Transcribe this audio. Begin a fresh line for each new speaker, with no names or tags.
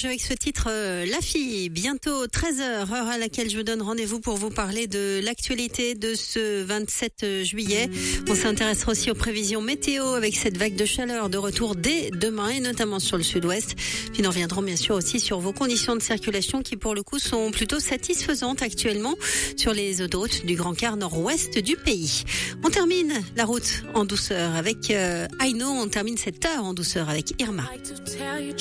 Rouge avec ce titre La Fille. Bientôt 13h, heure à laquelle je vous donne rendez-vous pour vous parler de l'actualité de ce 27 juillet. On s'intéressera aussi aux prévisions météo avec cette vague de chaleur de retour dès demain et notamment sur le sud-ouest. Puis nous reviendrons bien sûr aussi sur vos conditions de circulation qui pour le coup sont plutôt satisfaisantes actuellement sur les autoroutes du grand quart nord-ouest du pays. On termine la route en douceur avec Aino. On termine cette heure en douceur avec Irma.